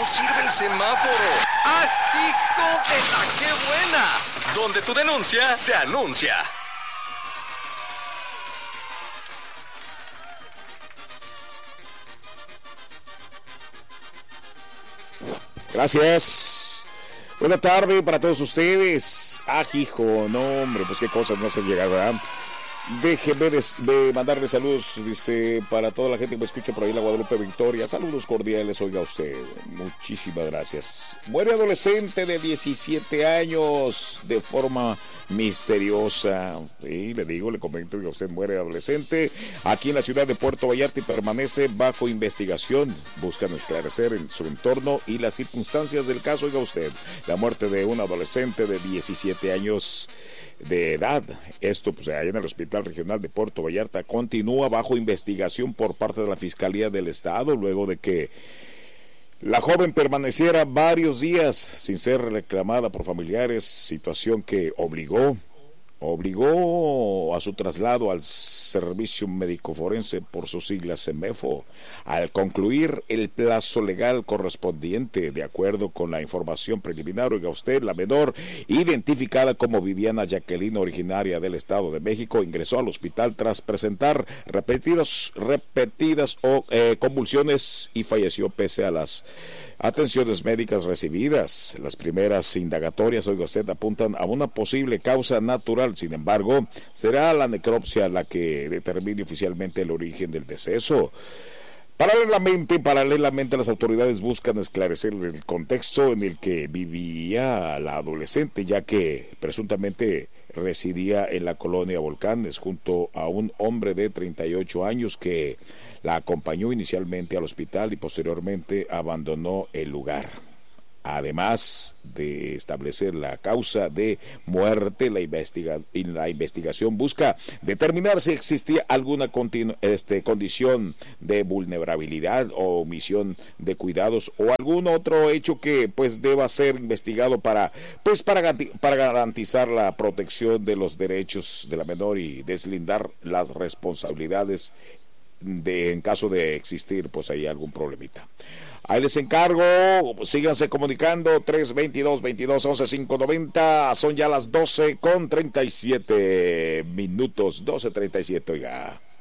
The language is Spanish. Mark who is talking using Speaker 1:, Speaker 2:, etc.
Speaker 1: no sirve el semáforo. ¡Ah, hijo de la qué buena! Donde tu denuncia se anuncia.
Speaker 2: Gracias. Buena tarde para todos ustedes. Hijo, no hombre, pues qué cosas no hacen llegar, ¿verdad? Déjeme de mandarle saludos, dice, para toda la gente que me escucha por ahí en la Guadalupe Victoria. Saludos cordiales, oiga usted. Muchísimas gracias. Muere adolescente de 17 años de forma misteriosa. Sí, le comento que usted muere adolescente aquí en la ciudad de Puerto Vallarta y permanece bajo investigación. Buscan esclarecer en su entorno y las circunstancias del caso, oiga usted. La muerte de un adolescente de 17 años de edad. Esto pues allá en el Hospital Regional de Puerto Vallarta continúa bajo investigación por parte de la Fiscalía del Estado luego de que la joven permaneciera varios días sin ser reclamada por familiares, situación que obligó a su traslado al Servicio Médico Forense, por sus siglas SEMEFO, al concluir el plazo legal correspondiente. De acuerdo con la información preliminar, oiga usted, la menor, identificada como Viviana Jacqueline, originaria del Estado de México, ingresó al hospital tras presentar repetidas convulsiones y falleció pese a las atenciones médicas recibidas. Las primeras indagatorias, oiga usted, apuntan a una posible causa natural. Sin embargo, será la necropsia la que determine oficialmente el origen del deceso. Paralelamente, las autoridades buscan esclarecer el contexto en el que vivía la adolescente, ya que presuntamente residía en la colonia Volcanes junto a un hombre de 38 años que la acompañó inicialmente al hospital y posteriormente abandonó el lugar. Además de establecer la causa de muerte, la investigación busca determinar si existía alguna condición de vulnerabilidad o omisión de cuidados o algún otro hecho que pues deba ser investigado para garantizar la protección de los derechos de la menor y deslindar las responsabilidades en caso de existir pues ahí algún problemita. Ahí les encargo, síganse comunicando, 322-22-11-590, son ya las 12:37, 12:37, oiga.